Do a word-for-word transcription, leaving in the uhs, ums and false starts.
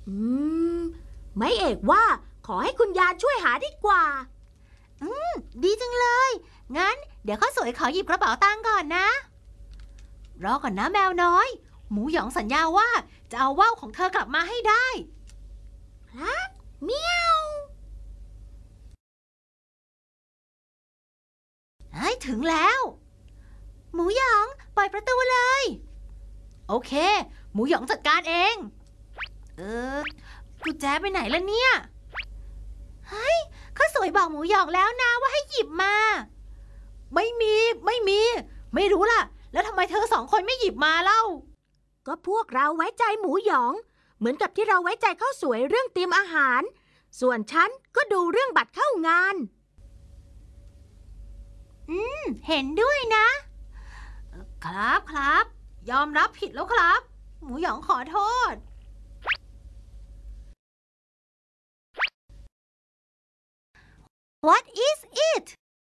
อืมไม่เอกว่าขอให้คุณยายช่วยหาดีกว่าอืมดีจังเลยงั้นเดี๋ยวข้าวสวยขอหยิบกระเป๋าตังค์ก่อนนะรอก่อนนะแมวน้อยหมูหยองสัญญาว่าจะเอาว่าวของเธอกลับมาให้ได้ครับเมียวเฮ้ยถึงแล้วหมูหยองปล่อยประตูเลยโอเคหมูหยองจัดการเองเออกุญแจไปไหนล่ะเนี่ยเฮ้ยข้าสวยบอกหมูหยองแล้วนะว่าให้หยิบมาไม่มีไม่มีไม่รู้ล่ะแล้วทำไมเธอสองคนไม่หยิบมาเล่าก็พวกเราไว้ใจหมูหยองเหมือนกับที่เราไว้ใจข้าวสวยเรื่องเตรียมอาหารส่วนฉันก็ดูเรื่องบัตรเข้างานอืมเห็นด้วยนะครับครับยอมรับผิดแล้วครับหมูหยองขอโทษ What is it